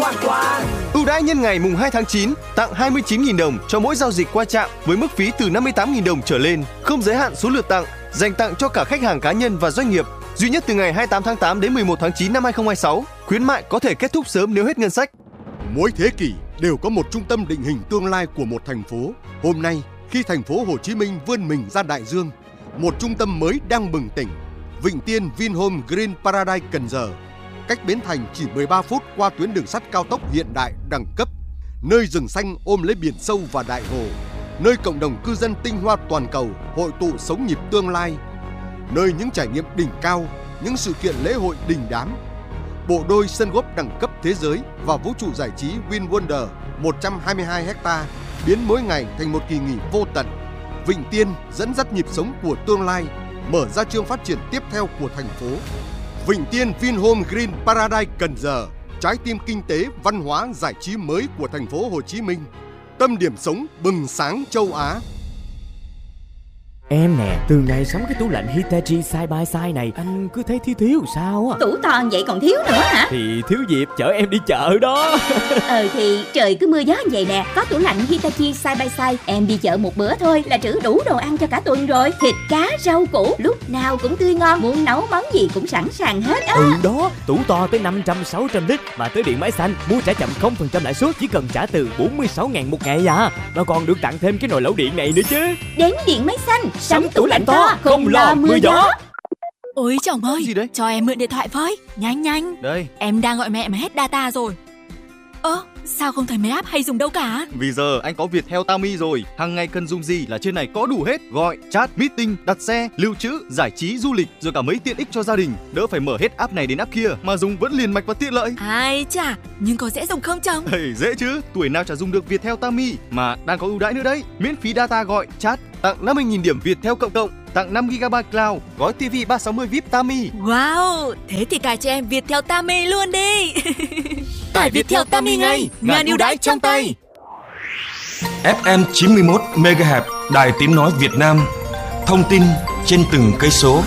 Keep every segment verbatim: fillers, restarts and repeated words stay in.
hoàn toàn. Ưu đãi nhân ngày mùng hai tháng chín, tặng hai mươi chín nghìn đồng cho mỗi giao dịch qua trạm với mức phí từ năm mươi tám nghìn đồng trở lên, không giới hạn số lượt tặng, dành tặng cho cả khách hàng cá nhân và doanh nghiệp. Duy nhất từ ngày hai mươi tám tháng tám đến mười một tháng chín năm hai không hai sáu. Khuyến mại có thể kết thúc sớm nếu hết ngân sách. Mỗi thế kỷ đều có một trung tâm định hình tương lai của một thành phố. Hôm nay, khi thành phố Hồ Chí Minh vươn mình ra đại dương, một trung tâm mới đang bừng tỉnh. Vịnh Tiên Vinhome Green Paradise Cần Giờ, cách Bến Thành chỉ mười ba phút qua tuyến đường sắt cao tốc hiện đại đẳng cấp. Nơi rừng xanh ôm lấy biển sâu và đại hồ, nơi cộng đồng cư dân tinh hoa toàn cầu hội tụ sống nhịp tương lai, nơi những trải nghiệm đỉnh cao, những sự kiện lễ hội đình đám. Bộ đôi sân golf đẳng cấp thế giới và vũ trụ giải trí Win Wonder một trăm hai mươi hai héc-ta biến mỗi ngày thành một kỳ nghỉ vô tận. Vịnh Tiên dẫn dắt nhịp sống của tương lai, mở ra chương phát triển tiếp theo của thành phố. Vịnh Tiên Vinhome Green Paradise Cần Giờ, trái tim kinh tế, văn hóa, giải trí mới của thành phố Hồ Chí Minh, tâm điểm sống bừng sáng châu Á. Em nè, từ ngày sắm cái tủ lạnh Hitachi Side by Side này, anh cứ thấy thiếu thiếu sao á. Tủ to vậy còn thiếu nữa hả? Thì thiếu dịp chở em đi chợ đó. Ờ thì trời cứ mưa gió vậy nè, có tủ lạnh Hitachi Side by Side, em đi chợ một bữa thôi là trữ đủ đồ ăn cho cả tuần rồi. Thịt, cá, rau củ lúc nào cũng tươi ngon, muốn nấu món gì cũng sẵn sàng hết á. Ừ đó, tủ to tới năm trăm sáu trăm lít mà tới điện máy xanh, mua trả chậm không phần trăm lãi suất, chỉ cần trả từ bốn mươi sáu ngàn một ngày à. Nó còn được tặng thêm cái nồi lẩu điện này nữa chứ. Đến điện máy xanh, sắm tủ lạnh to, không lo mưa gió. Ôi chồng ơi, gì đấy? cho em mượn điện thoại với, nhanh nhanh. Đây. Em đang gọi mẹ mà hết data rồi. Ơ, sao không thấy mấy app hay dùng đâu cả? Vì giờ anh có Viettel Tami rồi, hàng ngày cần dùng gì là trên này có đủ hết, gọi, chat, meeting, đặt xe, lưu trữ, giải trí, du lịch, rồi cả mấy tiện ích cho gia đình, đỡ phải mở hết app này đến app kia mà dùng vẫn liền mạch và tiện lợi. Ai chà, nhưng có dễ dùng không chồng? Hey, dễ chứ, tuổi nào chả dùng được Viettel Tami mà đang có ưu đãi nữa đấy, miễn phí data gọi, chat, tặng năm mươi nghìn điểm Viettel cộng cộng, tặng năm gi ga bai cloud, gói ti vi ba sáu mươi vi ai pi Tami. Wow, thế thì cài cho em Viettel Tami luôn đi. Tải Viettel Tami ngay, ngàn ưu đãi trong tay. ép em chín mươi mốt mê ga héc, Đài Tiếng nói Việt Nam. Thông tin trên từng cây số.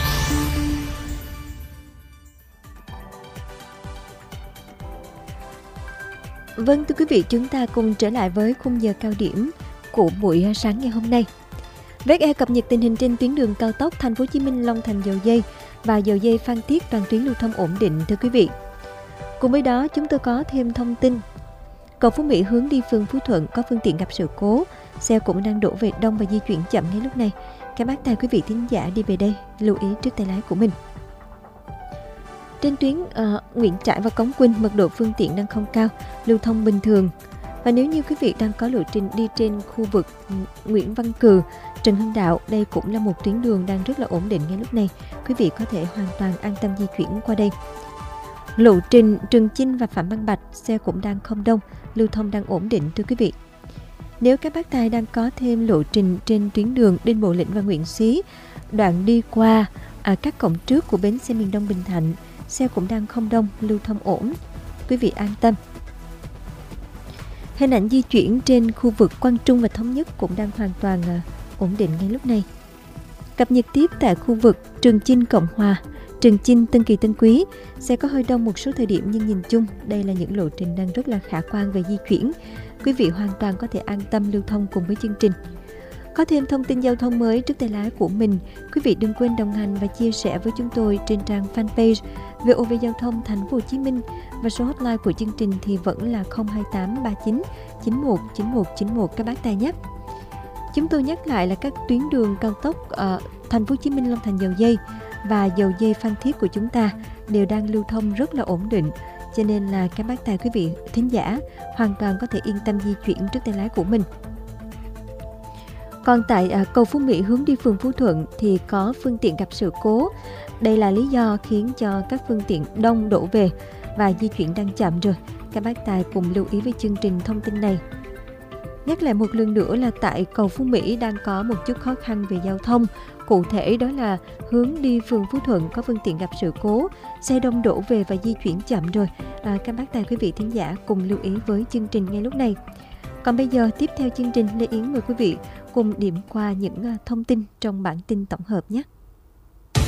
Vâng, thưa quý vị, chúng ta cùng trở lại với khung giờ cao điểm của buổi sáng ngày hôm nay. vê e cập nhật tình hình trên tuyến đường cao tốc Thành phố Hồ Chí Minh Long Thành Dầu Giây và Dầu Giây Phan Thiết, toàn tuyến lưu thông ổn định thưa quý vị. Cùng với đó, chúng tôi có thêm thông tin. Cầu Phú Mỹ hướng đi phường Phú Thuận có phương tiện gặp sự cố, xe cũng đang đổ về đông và di chuyển chậm ngay lúc này. Các bác tài quý vị thính giả đi về đây lưu ý trước tay lái của mình. Trên tuyến uh, Nguyễn Trãi và Cống Quỳnh, mật độ phương tiện đang không cao, lưu thông bình thường. Và nếu như quý vị đang có lộ trình đi trên khu vực Nguyễn Văn Cừ, Trần Hưng Đạo, đây cũng là một tuyến đường đang rất là ổn định ngay lúc này. Quý vị có thể hoàn toàn an tâm di chuyển qua đây. Lộ trình Trường Chinh và Phạm Văn Bạch, xe cũng đang không đông, lưu thông đang ổn định thưa quý vị. Nếu các bác tài đang có thêm lộ trình trên tuyến đường Đinh Bộ Lĩnh và Nguyễn Xí, đoạn đi qua à, các cổng trước của bến xe miền Đông Bình Thạnh, xe cũng đang không đông, lưu thông ổn. Quý vị an tâm. Hình ảnh di chuyển trên khu vực Quang Trung và Thống Nhất cũng đang hoàn toàn à, ổn định ngay lúc này. Cập nhật tiếp tại khu vực Trường Chinh Cộng Hòa, Trường Chinh Tân Kỳ Tân Quý, sẽ có hơi đông một số thời điểm nhưng nhìn chung đây là những lộ trình đang rất là khả quan về di chuyển. Quý vị hoàn toàn có thể an tâm lưu thông cùng với chương trình. Có thêm thông tin giao thông mới trước tay lái của mình, quý vị đừng quên đồng hành và chia sẻ với chúng tôi trên trang fanpage vê o vê Giao thông Thành phố Hồ Chí Minh, và số hotline của chương trình thì vẫn là không hai tám ba chín chín một chín một chín một các bác tài nhé. Chúng tôi nhắc lại là các tuyến đường cao tốc uh, Thành phố Hồ Chí Minh Long Thành Dầu Giây và Dầu Giây Phan Thiết của chúng ta đều đang lưu thông rất là ổn định, cho nên là các bác tài quý vị thính giả hoàn toàn có thể yên tâm di chuyển trước tay lái của mình. Còn tại à, cầu Phú Mỹ hướng đi phường Phú Thuận thì có phương tiện gặp sự cố. Đây là lý do khiến cho các phương tiện đông đổ về và di chuyển đang chậm rồi. Các bác tài cùng lưu ý với chương trình thông tin này. Nhắc lại một lần nữa là tại cầu Phú Mỹ đang có một chút khó khăn về giao thông. Cụ thể đó là hướng đi phường Phú Thuận có phương tiện gặp sự cố, xe đông đổ về và di chuyển chậm rồi. À, các bác tài quý vị thính giả cùng lưu ý với chương trình ngay lúc này. Còn bây giờ tiếp theo chương trình, Lê Yến mời quý vị cùng điểm qua những thông tin trong bản tin tổng hợp nhé.